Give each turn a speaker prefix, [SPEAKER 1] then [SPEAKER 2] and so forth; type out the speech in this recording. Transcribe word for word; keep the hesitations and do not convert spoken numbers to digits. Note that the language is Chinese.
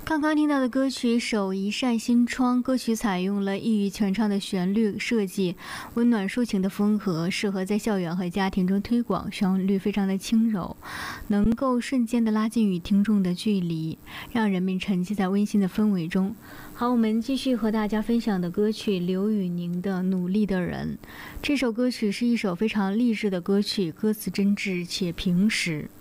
[SPEAKER 1] 刚刚听到的歌曲《守一扇心窗》，歌曲采用了异域全唱的旋律设计，温暖抒情的风格，适合在校园和家庭中推广，旋律非常的轻柔，能够瞬间的拉近与听众的距离，让人们沉浸在温馨的氛围中。好，我们继续和大家分享的歌曲刘宇宁的《努力的人》。这首歌曲是一首非常励志的歌曲，歌词真挚且平实。